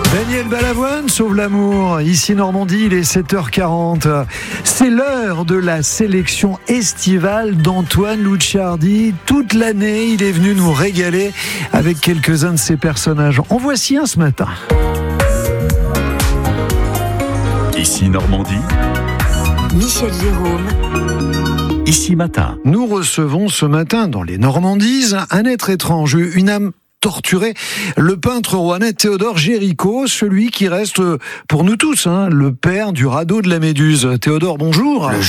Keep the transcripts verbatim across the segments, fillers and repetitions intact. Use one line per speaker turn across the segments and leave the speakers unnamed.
Daniel Balavoine sauve l'amour. Ici Normandie, il est sept heures quarante. C'est l'heure de la sélection estivale d'Antoine Lucciardi. Toute l'année, il est venu nous régaler avec quelques-uns de ses personnages. En voici un ce matin.
Ici Normandie.
Michel Jérôme.
Ici Matin.
Nous recevons ce matin dans les Normandies un être étrange, une âme torturé, le peintre rouennais Théodore Géricault, celui qui reste pour nous tous hein, le père du radeau de la Méduse. Théodore, bonjour.
Le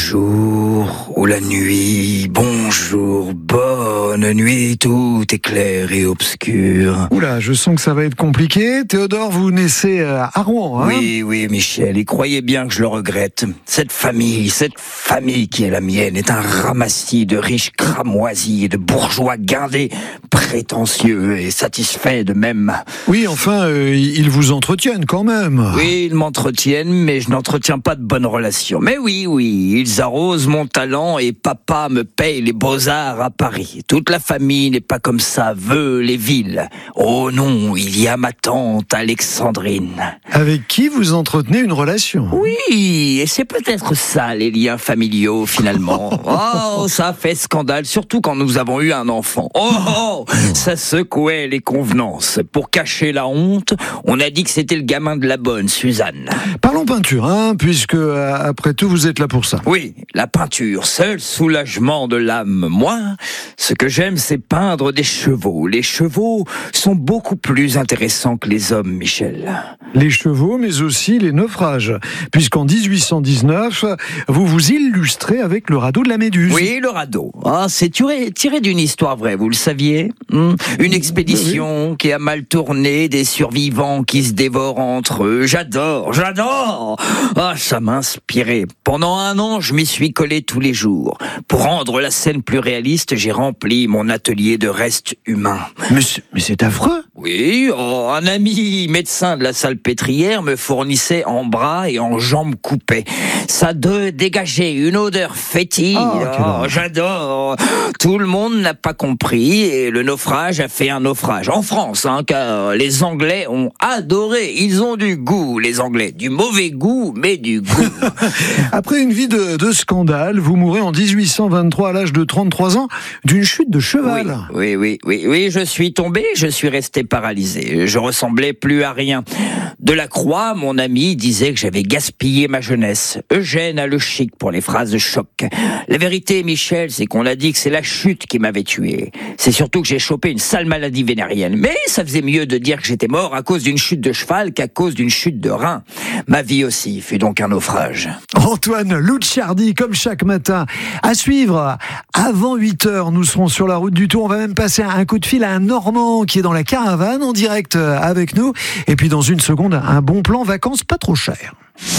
jour ou la nuit, bonjour, bonne nuit, tout est clair et obscur.
Oula, je sens que ça va être compliqué. Théodore, vous naissez à Rouen, hein ?
Oui, oui, Michel, et croyez bien que je le regrette. Cette famille, cette famille qui est la mienne, est un ramassis de riches cramoisis et de bourgeois guindés, prétentieux et satisfaits de même.
Oui, enfin, euh, ils vous entretiennent quand même.
Oui, ils m'entretiennent, mais je n'entretiens pas de bonnes relations. Mais oui, oui, ils arrosent mon talent et papa me paye les beaux-arts à Paris. Toute la famille n'est pas comme ça, veut les villes. Oh non, il y a ma tante Alexandrine.
Avec qui vous entretenez une relation ?
Oui, et c'est peut-être ça, les liens familiaux, finalement. Oh, ça a fait scandale, surtout quand nous avons eu un enfant. Oh, oh ça secouait les convenances. Pour cacher la honte, on a dit que c'était le gamin de la bonne, Suzanne.
Parlons peinture, hein, puisque, après tout, vous êtes là pour ça.
Oui, la peinture, seul soulagement de l'âme. Moi, ce que j'aime, c'est peindre des chevaux. Les chevaux sont beaucoup plus intéressants que les hommes, Michel.
Les chevaux, mais aussi les naufrages, puisqu'en dix-huit cent dix-neuf, vous vous illustrez avec le radeau de la Méduse.
Oui, le radeau. Ah, c'est tiré, tiré d'une histoire vraie, vous le saviez ? hmm Une expédition oui. qui a mal tourné, des survivants qui se dévorent entre eux. J'adore, j'adore. Ah, ça m'a inspiré. Pendant un an, je m'y suis collé tous les jours. Pour rendre la scène plus réaliste, j'ai rempli mon atelier de restes humains.
Mais c'est, mais c'est affreux.
Oui, oh, un ami médecin de la Salpêtrière me fournissait en bras et en jambes coupées. Ça de dégageait une odeur fétide.
Oh,
oh, j'adore. Tout le monde n'a pas compris et le naufrage a fait un naufrage. En France, hein, car les Anglais ont adoré. Ils ont du goût, les Anglais. Du mauvais goût, mais du goût.
Après une vie de, de scandale, vous mourrez en dix-huit cent vingt-trois à l'âge de trente-trois ans d'une chute de cheval.
Oui, oui, oui, oui, oui, je suis tombé, je suis resté paralysé. Je ressemblais plus à rien. Delacroix, mon ami, disait que j'avais gaspillé ma jeunesse. Eugène a le chic pour les phrases de choc. La vérité, Michel, c'est qu'on a dit que c'est la chute qui m'avait tué. C'est surtout que j'ai chopé une sale maladie vénérienne. Mais ça faisait mieux de dire que j'étais mort à cause d'une chute de cheval qu'à cause d'une chute de rein. Ma vie aussi fut donc un naufrage.
Antoine Lucciardi, comme chaque matin. À suivre, avant huit heures, nous serons sur la route du Tour. On va même passer un coup de fil à un Normand qui est dans la caravane en direct avec nous. Et puis dans une seconde, un bon plan vacances pas trop cher.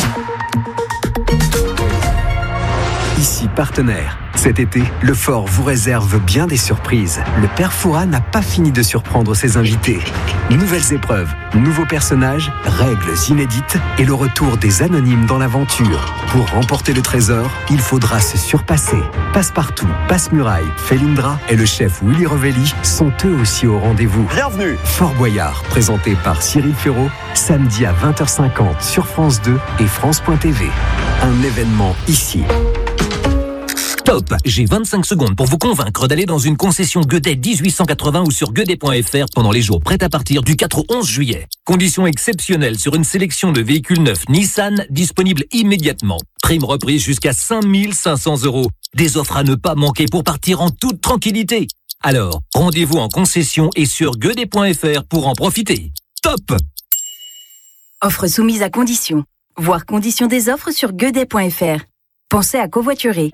Ici Partenaire. Cet été, le Fort vous réserve bien des surprises. Le Père Fouras n'a pas fini de surprendre ses invités. Nouvelles épreuves, nouveaux personnages, règles inédites et le retour des anonymes dans l'aventure. Pour remporter le trésor, il faudra se surpasser. Passe-Partout, Passe-Muraille, Felindra et le chef Willy Revelli sont eux aussi au rendez-vous.
Bienvenue.
Fort Boyard, présenté par Cyril Ferraud, samedi à vingt heures cinquante sur France deux et France point T V. Un événement ici.
Top, j'ai vingt-cinq secondes pour vous convaincre d'aller dans une concession Gueudet dix-huit cent quatre-vingts ou sur gueudet point f r pendant les jours prêts à partir du quatre au onze juillet. Conditions exceptionnelles sur une sélection de véhicules neufs Nissan disponibles immédiatement. Prime reprise jusqu'à cinq mille cinq cents euros. Des offres à ne pas manquer pour partir en toute tranquillité. Alors, rendez-vous en concession et sur gueudet point f r pour en profiter. Top!
Offre soumise à conditions. Voir conditions des offres sur gueudet point f r. Pensez à covoiturer.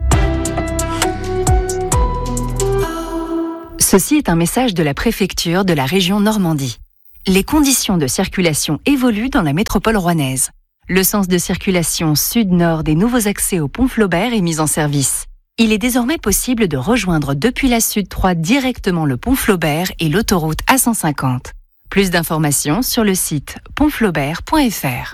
Ceci est un message de la préfecture de la région Normandie. Les conditions de circulation évoluent dans la métropole rouennaise. Le sens de circulation sud-nord des nouveaux accès au pont Flaubert est mis en service. Il est désormais possible de rejoindre depuis la Sud trois directement le pont Flaubert et l'autoroute A cent cinquante. Plus d'informations sur le site pont flaubert point f r.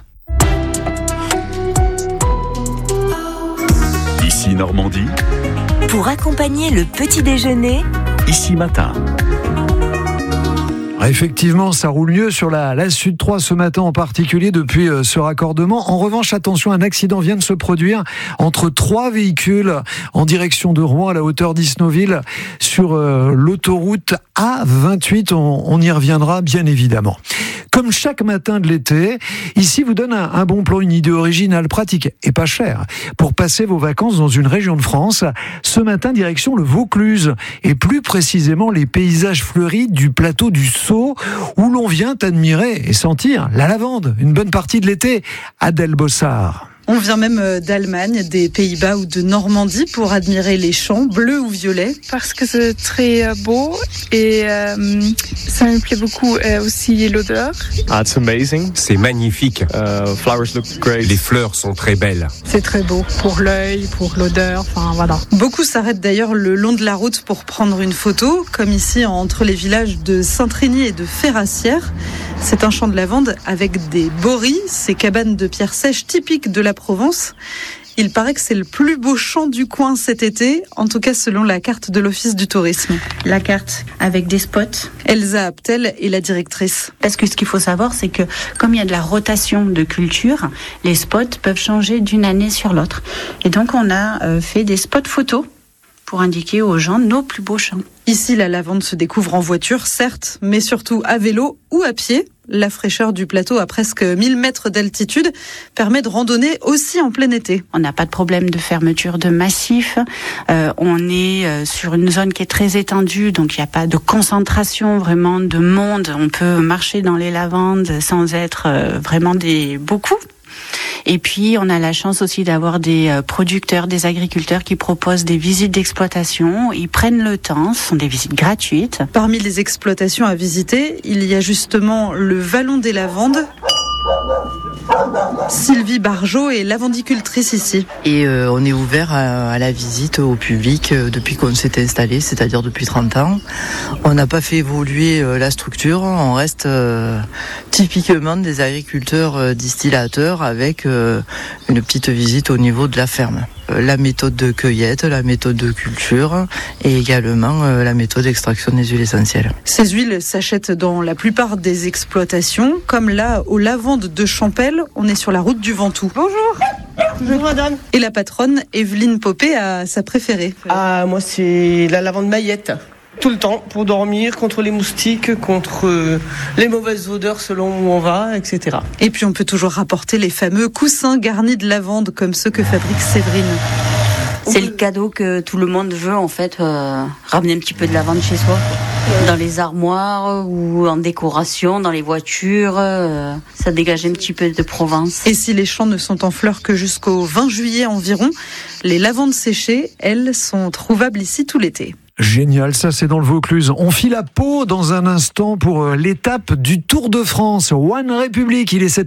Ici Normandie.
Pour accompagner le petit déjeuner,
Ici Matin.
Effectivement, ça roule mieux sur la, la Sud trois ce matin en particulier depuis euh, ce raccordement. En revanche, attention, un accident vient de se produire entre trois véhicules en direction de Rouen à la hauteur d'Isnoville sur euh, l'autoroute A vingt-huit. On, on y reviendra bien évidemment. Comme chaque matin de l'été, ici vous donne un, un bon plan, une idée originale, pratique et pas chère pour passer vos vacances dans une région de France. Ce matin, direction le Vaucluse et plus précisément les paysages fleuris du plateau du Sceau où l'on vient admirer et sentir la lavande une bonne partie de l'été. Adèle Bossard.
On vient même d'Allemagne, des Pays-Bas ou de Normandie pour admirer les champs bleus ou violets.
Parce que c'est très beau et euh, ça me plaît beaucoup euh, aussi l'odeur.
Ah, it's amazing.
C'est magnifique.
Uh, flowers look great.
Les fleurs sont très belles.
C'est très beau pour l'œil, pour l'odeur, enfin voilà.
Beaucoup s'arrêtent d'ailleurs le long de la route pour prendre une photo, comme ici entre les villages de Saint-Trény et de Ferrassières. C'est un champ de lavande avec des boris, ces cabanes de pierre sèche typiques de la Provence. Il paraît que c'est le plus beau champ du coin cet été, en tout cas selon la carte de l'Office du tourisme.
La carte avec des spots.
Elsa Aptel est la directrice.
Parce que ce qu'il faut savoir, c'est que comme il y a de la rotation de culture, les spots peuvent changer d'une année sur l'autre. Et donc on a euh, fait des spots photos pour indiquer aux gens nos plus beaux champs.
Ici, la lavande se découvre en voiture, certes, mais surtout à vélo ou à pied. La fraîcheur du plateau à presque mille mètres d'altitude permet de randonner aussi en plein été.
On n'a pas de problème de fermeture de massif. Euh, on est euh, sur une zone qui est très étendue, donc il n'y a pas de concentration vraiment de monde. On peut marcher dans les lavandes sans être euh, vraiment des beaucoup. Et puis, on a la chance aussi d'avoir des producteurs, des agriculteurs qui proposent des visites d'exploitation. Ils prennent le temps, ce sont des visites gratuites.
Parmi les exploitations à visiter, il y a justement le Vallon des Lavandes. Sylvie Barjot est lavandicultrice ici.
Et euh, on est ouvert à, à la visite au public euh, depuis qu'on s'est installé, c'est-à-dire depuis trente ans. On n'a pas fait évoluer euh, la structure, on reste euh, typiquement des agriculteurs euh, distillateurs avec euh, une petite visite au niveau de la ferme. Euh, la méthode de cueillette, la méthode de culture et également euh, la méthode d'extraction des huiles essentielles.
Ces huiles s'achètent dans la plupart des exploitations, comme là aux lavandes de Champel, on est sur la route du Ventoux.
Bonjour. Bonjour madame.
Et la patronne, Evelyne Popé, a sa préférée.
Ah, moi c'est la lavande maillette. Tout le temps, pour dormir, contre les moustiques, contre les mauvaises odeurs selon où on va, et cetera.
Et puis on peut toujours rapporter les fameux coussins garnis de lavande comme ceux que fabrique Séverine.
C'est le cadeau que tout le monde veut en fait, euh, ramener un petit peu de lavande chez soi. Dans les armoires ou en décoration, dans les voitures, euh, ça dégage un petit peu de Provence.
Et si les champs ne sont en fleurs que jusqu'au vingt juillet environ, les lavandes séchées, elles, sont trouvables ici tout l'été.
Génial, ça c'est dans le Vaucluse. On file à Pau dans un instant pour l'étape du Tour de France. One République, il est sept